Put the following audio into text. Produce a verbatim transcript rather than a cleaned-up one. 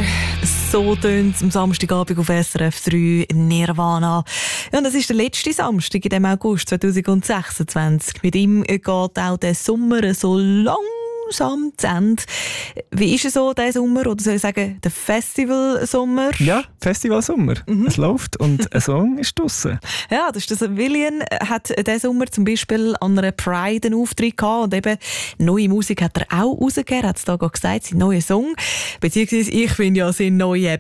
So tönt es am Samstagabend auf S R F drei Nirvana. Ja, und das ist der letzte Samstag in dem August zweitausendsechsundzwanzig. Mit ihm geht auch der Sommer so langsam zu Ende. Wie ist es so, der Sommer? Oder soll ich sagen, der Festivalsommer? Ja, Festivalsommer. Mhm. Es läuft und ein Song ist draussen. Ja, das ist das. William hat diesen Sommer zum Beispiel an einer Pride einen Auftritt gehabt und eben neue Musik hat er auch rausgegeben, hat es da gerade gesagt, sein neuer Song. Beziehungsweise ich finde ja seinen neuen